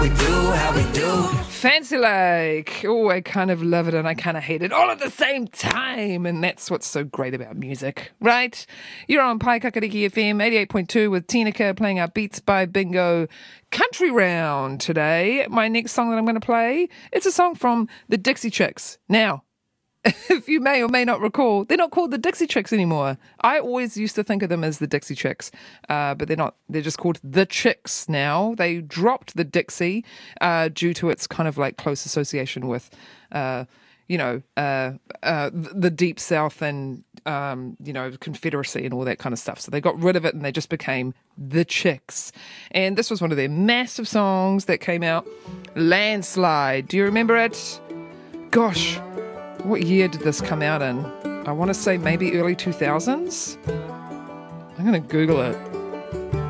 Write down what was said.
Fancy Like. Oh, I kind of love it and I kind of hate it all at the same time. And that's what's so great about music, right? You're on Pai Kakariki FM 88.2 with Tinaka playing our Beats by Bingo Country Round today. My next song that I'm going to play, it's a song from the Dixie Chicks. Now, if you may or may not recall, they're not called the Dixie Chicks anymore. I always used to think of them as the Dixie Chicks, but they're not. They're just called the Chicks now. They dropped the Dixie due to its kind of like close association with, the Deep South and, Confederacy and all that kind of stuff. So they got rid of it and they just became the Chicks. And this was one of their massive songs that came out, Landslide. Do you remember it? Gosh. What year did this come out in? I want to say maybe early 2000s. I'm going to Google it.